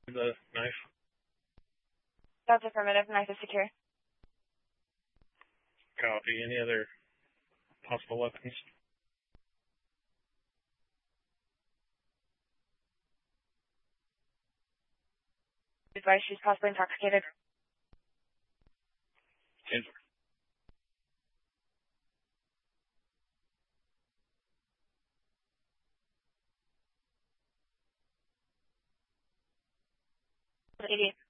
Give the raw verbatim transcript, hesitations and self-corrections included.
The knife. That's affirmative. Knife is secure. Copy. Any other possible weapons? Advice she's possibly intoxicated. Enter. eighty.